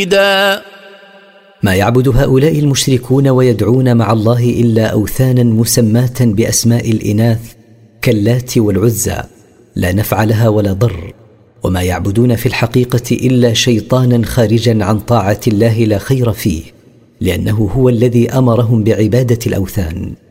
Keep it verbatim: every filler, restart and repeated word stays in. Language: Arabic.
ما يعبد هؤلاء المشركون ويدعون مع الله إلا أوثانا مسماة بأسماء الإناث كاللات والعزى لا نفع لها ولا ضر، وما يعبدون في الحقيقة إلا شيطانا خارجا عن طاعة الله لا خير فيه، لأنه هو الذي أمرهم بعبادة الأوثان.